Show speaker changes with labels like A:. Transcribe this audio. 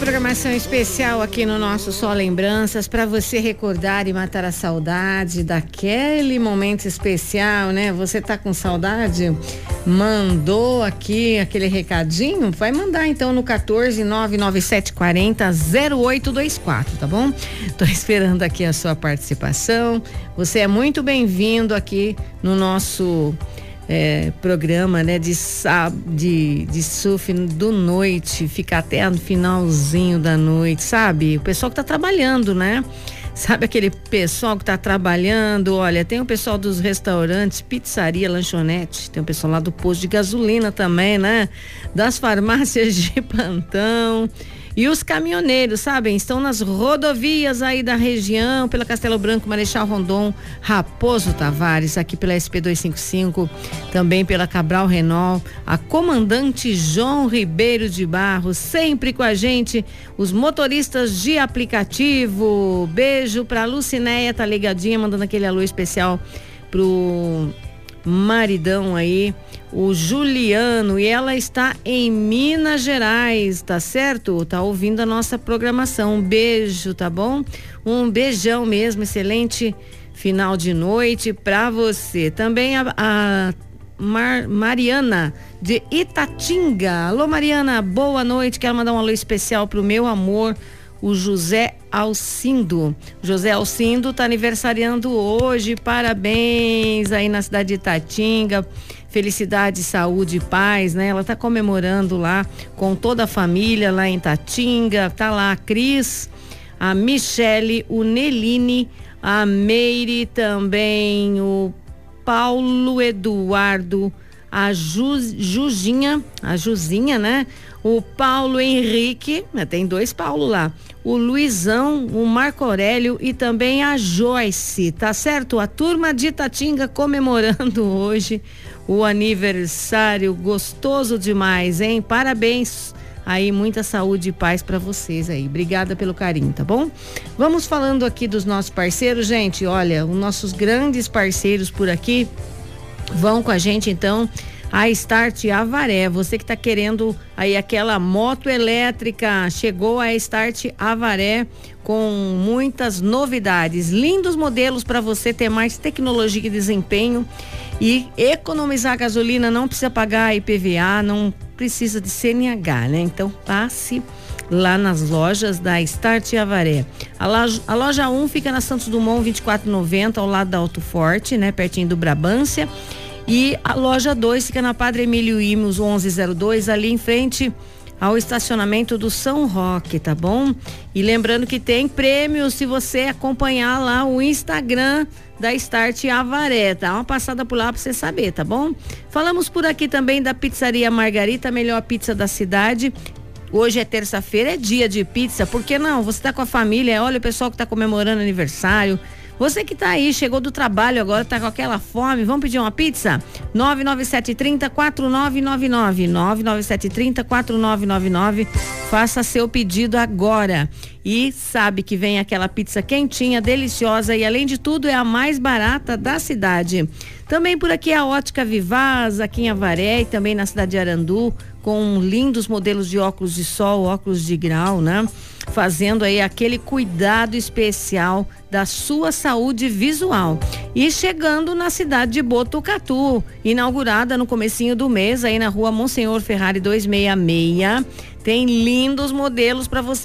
A: programação especial aqui no nosso Só Lembranças para você recordar e matar a saudade daquele momento especial, né? Você tá com saudade? Mandou aqui aquele recadinho? Vai mandar então no 14997400824, tá bom? Tô esperando aqui a sua participação. Você é muito bem-vindo aqui no nosso programa, né, de surf do noite, fica até no finalzinho da noite, sabe? O pessoal que tá trabalhando, né? Sabe aquele pessoal que tá trabalhando? Olha, tem o pessoal dos restaurantes, pizzaria, lanchonete, tem o pessoal lá do posto de gasolina também, né? Das farmácias de plantão. E os caminhoneiros, sabem, estão nas rodovias aí da região, pela Castelo Branco, Marechal Rondon, Raposo Tavares, aqui pela SP255, também pela Cabral Renault, a comandante João Ribeiro de Barros, sempre com a gente, os motoristas de aplicativo. Beijo pra Lucinéia, tá ligadinha, mandando aquele alô especial pro maridão aí, o Juliano, e ela está em Minas Gerais, tá certo? Tá ouvindo a nossa programação. Um beijo, tá bom? Um beijão mesmo, excelente final de noite pra você. Também a Mariana de Itatinga. Alô, Mariana, boa noite. Quero mandar um alô especial pro meu amor, o José Alcindo. José Alcindo tá aniversariando hoje, parabéns aí na cidade de Itatinga, felicidade, saúde e paz, né? Ela tá comemorando lá com toda a família lá em Itatinga, tá lá a Cris, a Michele, o Neline, a Meire também, o Paulo Eduardo, a Juzinha, né? O Paulo Henrique, tem 2 Paulo lá, o Luizão, o Marco Aurélio e também a Joyce, tá certo? A turma de Itatinga comemorando hoje o aniversário, gostoso demais, hein? Parabéns aí, muita saúde e paz pra vocês aí, obrigada pelo carinho, tá bom? Vamos falando aqui dos nossos parceiros, gente, olha, os nossos grandes parceiros por aqui vão com a gente então, a Start Avaré. Você que tá querendo aí aquela moto elétrica, chegou a Start Avaré com muitas novidades, lindos modelos para você ter mais tecnologia e desempenho e economizar gasolina, não precisa pagar IPVA, não precisa de CNH, né? Então passe lá nas lojas da Start Avaré. A loja 1 fica na Santos Dumont 2490, ao lado da Alto Forte, né? Pertinho do Brabância. E a loja 2 fica na Padre Emílio Imos 1102, ali em frente ao estacionamento do São Roque, tá bom? E lembrando que tem prêmio se você acompanhar lá o Instagram da Start Avaré. Dá uma passada por lá pra você saber, tá bom? Falamos por aqui também da Pizzaria Margarita, a melhor pizza da cidade. Hoje é terça-feira, é dia de pizza, por que não? Você tá com a família, olha o pessoal que tá comemorando aniversário. Você que tá aí, chegou do trabalho agora, tá com aquela fome, vamos pedir uma pizza? 99730-4999, 99730-4999, faça seu pedido agora. E sabe que vem aquela pizza quentinha, deliciosa e além de tudo é a mais barata da cidade. Também por aqui a Ótica Vivaz, aqui em Avaré e também na cidade de Arandu, com lindos modelos de óculos de sol, óculos de grau, né? Fazendo aí aquele cuidado especial da sua saúde visual. E chegando na cidade de Botucatu, inaugurada no comecinho do mês, aí na rua Monsenhor Ferrari 266, tem lindos modelos para você